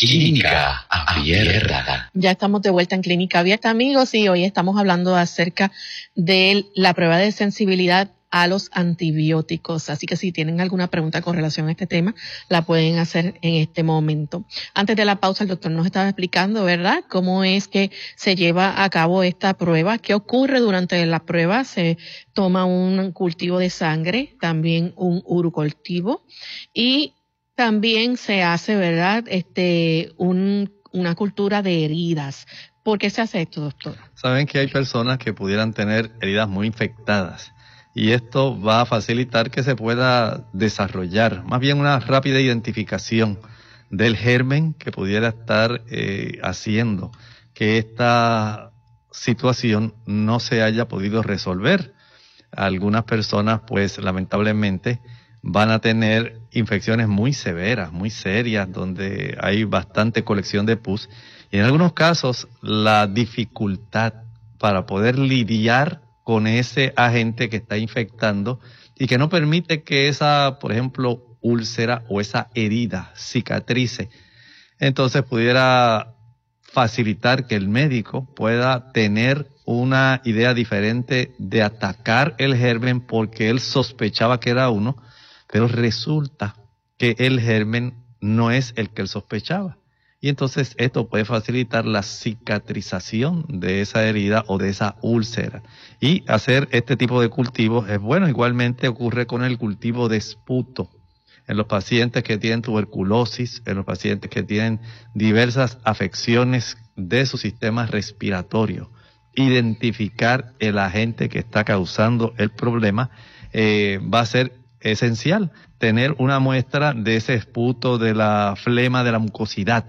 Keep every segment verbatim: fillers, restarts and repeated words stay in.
Clínica Abierta. Ya estamos de vuelta en Clínica Abierta, amigos, y hoy estamos hablando acerca de la prueba de sensibilidad a los antibióticos. Así que si tienen alguna pregunta con relación a este tema, la pueden hacer en este momento. Antes de la pausa, el doctor nos estaba explicando, ¿verdad?, cómo es que se lleva a cabo esta prueba. ¿Qué ocurre durante la prueba? Se toma un cultivo de sangre, también un urocultivo, y también se hace, ¿verdad?, este, un, una cultura de heridas. ¿Por qué se hace esto, doctor? Saben que hay personas que pudieran tener heridas muy infectadas y esto va a facilitar que se pueda desarrollar más bien una rápida identificación del germen que pudiera estar eh, haciendo que esta situación no se haya podido resolver. Algunas personas, pues lamentablemente, van a tener infecciones muy severas, muy serias, donde hay bastante colección de pus. Y en algunos casos, la dificultad para poder lidiar con ese agente que está infectando y que no permite que esa, por ejemplo, úlcera o esa herida cicatrice. Entonces pudiera facilitar que el médico pueda tener una idea diferente de atacar el germen porque él sospechaba que era uno, pero resulta que el germen no es el que él sospechaba. Y entonces esto puede facilitar la cicatrización de esa herida o de esa úlcera. Y hacer este tipo de cultivos es bueno. Igualmente ocurre con el cultivo de esputo. En los pacientes que tienen tuberculosis, en los pacientes que tienen diversas afecciones de su sistema respiratorio. Identificar el agente que está causando el problema eh, va a ser esencial. Tener una muestra de ese esputo, de la flema, de la mucosidad.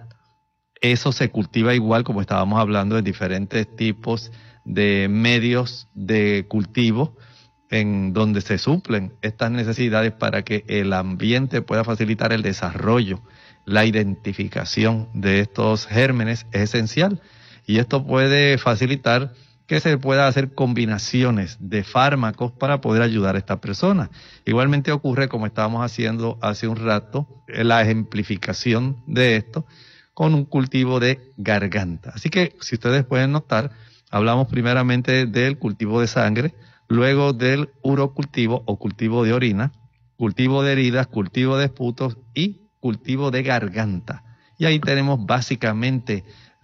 Eso se cultiva igual, como estábamos hablando, de diferentes tipos de medios de cultivo en donde se suplen estas necesidades para que el ambiente pueda facilitar el desarrollo. La identificación de estos gérmenes es esencial y esto puede facilitar que se pueda hacer combinaciones de fármacos para poder ayudar a esta persona. Igualmente ocurre, como estábamos haciendo hace un rato, la ejemplificación de esto con un cultivo de garganta. Así que, si ustedes pueden notar, hablamos primeramente del cultivo de sangre, luego del urocultivo o cultivo de orina, cultivo de heridas, cultivo de esputos y cultivo de garganta. Y ahí tenemos básicamente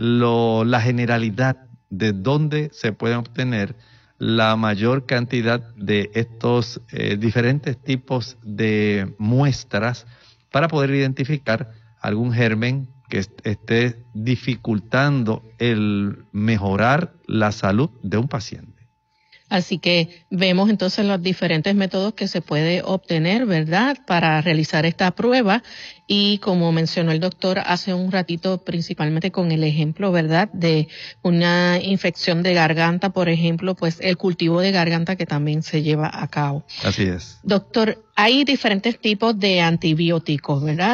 lo, la generalidad de dónde se pueden obtener la mayor cantidad de estos eh, diferentes tipos de muestras para poder identificar algún germen que esté dificultando el mejorar la salud de un paciente. Así que vemos entonces los diferentes métodos que se puede obtener, ¿verdad?, para realizar esta prueba. Y como mencionó el doctor hace un ratito, principalmente con el ejemplo, ¿verdad?, de una infección de garganta, por ejemplo, pues el cultivo de garganta que también se lleva a cabo. Así es. Doctor, hay diferentes tipos de antibióticos, ¿verdad?